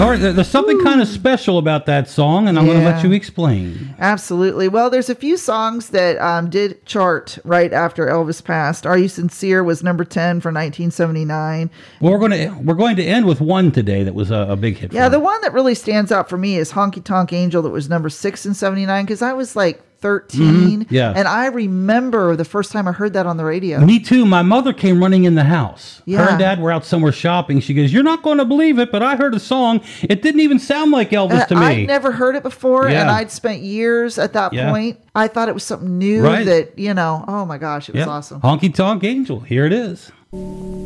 All right, there's something kind of special about that song, and I'm going to let you explain. Absolutely. Well, there's a few songs that did chart right after Elvis passed. Are You Sincere was number 10 for 1979. Well, we're going to end with one today that was a big hit. Yeah, the one that really stands out for me is Honky Tonk Angel, that was number 6 in 79, because I was like 13. Yeah. And I remember the first time I heard that on the radio. Me too. My mother came running in the house. Yeah. Her and Dad were out somewhere shopping. She goes, "You're not going to believe it, but I heard a song. It didn't even sound like Elvis to me." I'd never heard it before, Yeah. and I'd spent years at that point. I thought it was something new Right. that, oh my gosh, it was awesome. Honky Tonk Angel. Here it is.